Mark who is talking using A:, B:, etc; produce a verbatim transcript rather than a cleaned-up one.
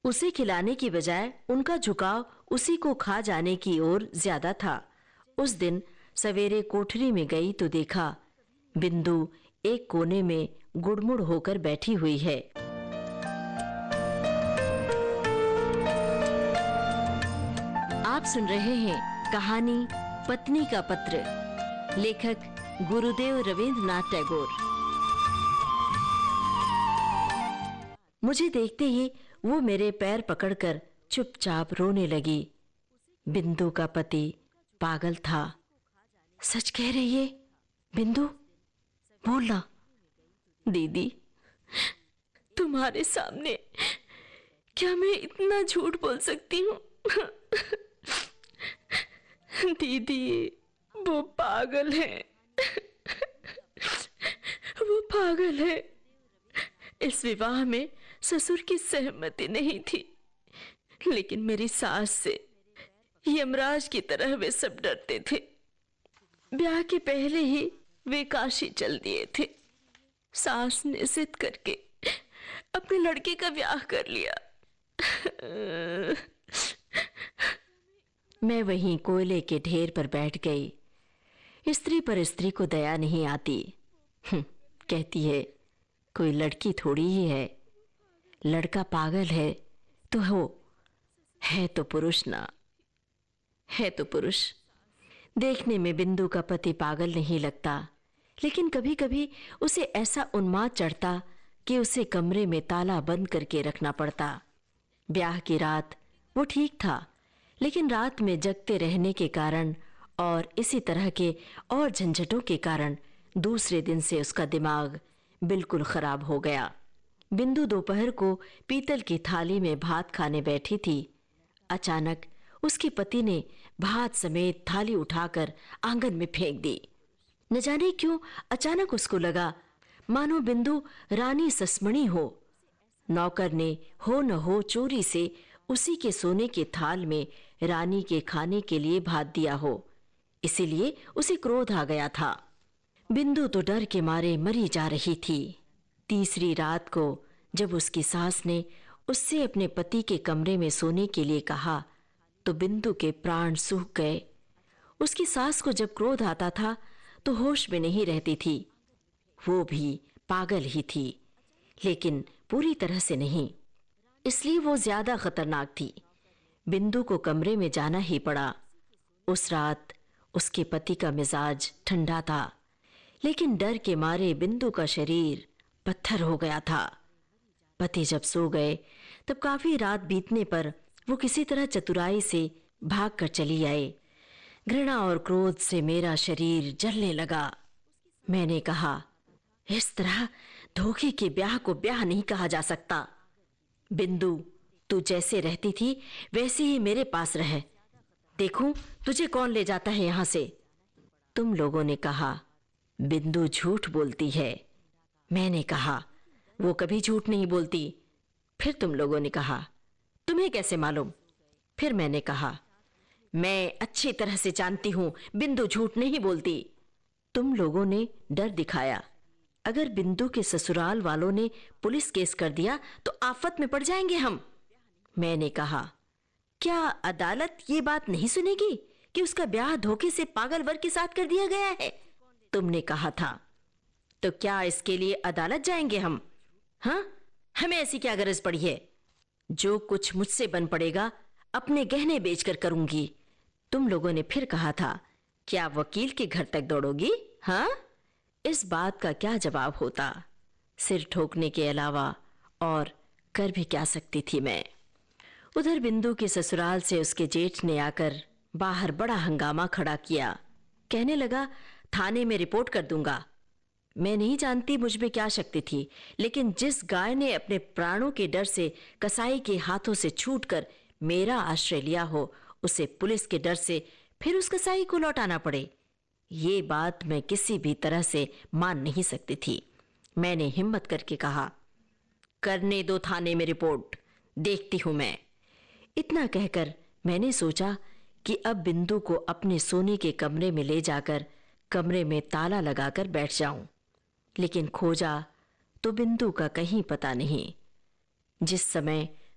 A: उसे खिलाने की बजाय उनका झुकाव उसी को खा जाने की ओर ज्यादा था। उस दिन सवेरे कोठरी में गई तो देखा बिंदु एक कोने में गुड़मुड़ होकर बैठी हुई है। आप सुन रहे हैं कहानी पत्नी का पत्र, लेखक गुरुदेव रवींद्रनाथ टैगोर। मुझे देखते ही वो मेरे पैर पकड़कर चुपचाप रोने लगी। बिंदु का पति पागल था। सच कह रही है बिंदु? बोलना।
B: दीदी, तुम्हारे सामने क्या मैं इतना झूठ बोल सकती हूँ? दीदी, वो पागल है। वो पागल है। इस विवाह में ससुर की सहमति नहीं थी, लेकिन मेरी सास से यमराज की तरह वे सब डरते थे। ब्याह के पहले ही वे काशी चल दिए थे। सास ने जिद करके अपने लड़के का ब्याह कर लिया।
A: मैं वहीं कोयले के ढेर पर बैठ गई। स्त्री पर स्त्री को दया नहीं आती। कहती है कोई लड़की थोड़ी ही है, लड़का पागल है तो हो, है तो पुरुष ना, है तो पुरुष। देखने में बिंदु का पति पागल नहीं लगता, लेकिन कभी कभी उसे ऐसा उन्माद चढ़ता कि उसे कमरे में ताला बंद करके रखना पड़ता। ब्याह की रात वो ठीक था, लेकिन रात में जगते रहने के कारण और इसी तरह के और झंझटों के कारण दूसरे दिन से उसका दिमाग बिल्कुल खराब हो गया। बिंदु दोपहर को पीतल की थाली में भात खाने बैठी थी। अचानक उसके पति ने भात समेत थाली उठाकर आंगन में फेंक दी। न जाने क्यों अचानक उसको लगा मानो बिंदु रानी ससमणी हो। नौकर ने हो न हो चोरी से उसी के सोने के थाल में रानी के खाने के लिए भात दिया हो, इसीलिए उसे क्रोध आ गया था। बिंदु तो डर के मारे मरी जा रही थी। तीसरी रात को जब उसकी सास ने उससे अपने पति के कमरे में सोने के लिए कहा तो बिंदु के प्राण सूख गए। उसकी सास को जब क्रोध आता था तो होश में नहीं रहती थी। वो भी पागल ही थी, लेकिन पूरी तरह से नहीं, इसलिए वो ज्यादा खतरनाक थी। बिंदु को कमरे में जाना ही पड़ा। उस रात उसके पति का मिजाज ठंडा था, लेकिन डर के मारे बिंदु का शरीर पत्थर हो गया था। पति जब सो गए तब काफी रात बीतने पर वो किसी तरह चतुराई से भागकर चली आए। घृणा और क्रोध से मेरा शरीर जलने लगा। मैंने कहा, इस तरह धोखे के ब्याह को ब्याह नहीं कहा जा सकता। बिंदु, तू जैसे रहती थी वैसे ही मेरे पास रह। देखूं तुझे कौन ले जाता है यहां से। तुम लोगों ने कहा बिंदु झूठ बोलती है। मैंने कहा वो कभी झूठ नहीं बोलती। फिर तुम लोगों ने कहा तुम्हें कैसे मालूम। फिर मैंने कहा मैं अच्छी तरह से जानती हूं बिंदु झूठ नहीं बोलती। तुम लोगों ने डर दिखाया। अगर बिंदु के ससुराल वालों ने पुलिस केस कर दिया तो आफत में पड़ जाएंगे हम। मैंने कहा क्या अदालत ये बात नहीं सुनेगी कि उसका ब्याह धोखे से पागल वर्ग के साथ कर दिया गया है। तुमने कहा था तो क्या इसके लिए अदालत जाएंगे हम? हाँ, हमें ऐसी क्या गरज पड़ी है। जो कुछ मुझसे बन पड़ेगा अपने गहने बेचकर करूंगी। तुम लोगों ने फिर कहा था क्या वकील के घर तक दौड़ोगी? हाँ, इस बात का क्या जवाब होता? सिर ठोकने के अलावा और कर भी क्या सकती थी मैं। उधर बिंदु के ससुराल से उसके जेठ ने आकर बाहर बड़ा हंगामा खड़ा किया। कहने लगा थाने में रिपोर्ट कर दूंगा। मैं नहीं जानती मुझ में क्या शक्ति थी, लेकिन जिस गाय ने अपने प्राणों के डर से कसाई के हाथों से छूटकर मेरा आश्रय लिया हो, उसे पुलिस के डर से फिर उस कसाई को लौटाना पड़े, ये बात मैं किसी भी तरह से मान नहीं सकती थी। मैंने हिम्मत करके कहा करने दो थाने में रिपोर्ट, देखती हूं मैं। इतना कहकर मैंने सोचा कि अब बिंदु को अपने सोने के कमरे में ले जाकर कमरे में ताला लगाकर बैठ जाऊं, लेकिन खोजा तो बिंदु का कहीं पता नहीं। जिस समय